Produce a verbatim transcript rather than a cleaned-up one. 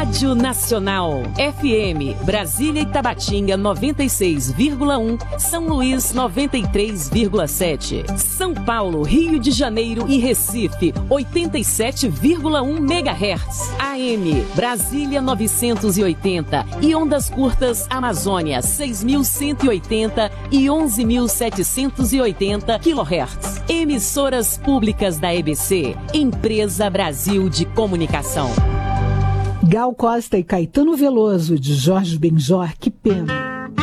Rádio Nacional. F M, Brasília e Tabatinga noventa e seis vírgula um, São Luís noventa e três vírgula sete. São Paulo, Rio de Janeiro e Recife oitenta e sete vírgula um megahertz. A M, Brasília novecentos e oitenta e ondas curtas Amazônia seis mil cento e oitenta e onze mil setecentos e oitenta quilohertz. Emissoras públicas da E B C, Empresa Brasil de Comunicação. Gal Costa e Caetano Veloso, de Jorge Benjor, que pena.